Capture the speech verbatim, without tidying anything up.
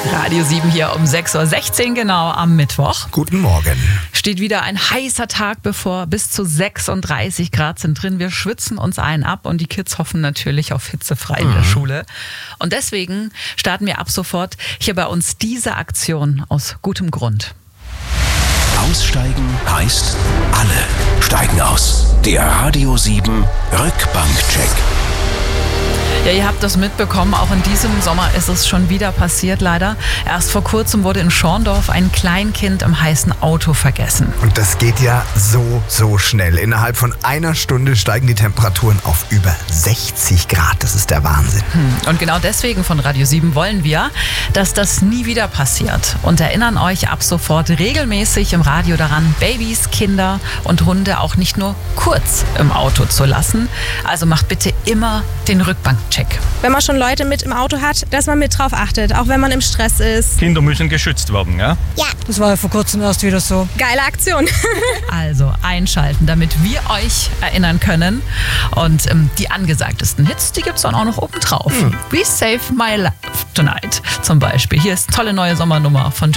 Radio sieben hier um sechs Uhr sechzehn genau am Mittwoch. Guten Morgen. Steht wieder ein heißer Tag bevor. Bis zu sechsunddreißig Grad sind drin. Wir schwitzen uns einen ab und die Kids hoffen natürlich auf hitzefrei in der Mhm. Schule. Und deswegen starten wir ab sofort hier bei uns diese Aktion aus gutem Grund. Aussteigen heißt, alle steigen aus. Der Radio sieben Rückbankcheck. Ja, ihr habt das mitbekommen, auch in diesem Sommer ist es schon wieder passiert, leider. Erst vor kurzem wurde in Schorndorf ein Kleinkind im heißen Auto vergessen. Und das geht ja so, so schnell. Innerhalb von einer Stunde steigen die Temperaturen auf über sechzig Grad. Das ist der Wahnsinn. Und genau deswegen von Radio sieben wollen wir, dass das nie wieder passiert. Und erinnern euch ab sofort regelmäßig im Radio daran, Babys, Kinder und Hunde auch nicht nur kurz im Auto zu lassen. Also macht bitte immer den Rückbankcheck. Wenn man schon Leute mit im Auto hat, dass man mit drauf achtet, auch wenn man im Stress ist. Kinder müssen geschützt werden, ja? Ja. Das war ja vor kurzem erst wieder so. Geile Aktion. Also einschalten, damit wir euch erinnern können. Und ähm, die angesagtesten Hits, die gibt's dann auch noch oben drauf. Mhm. We Save My Life Tonight zum Beispiel. Hier ist eine tolle neue Sommernummer von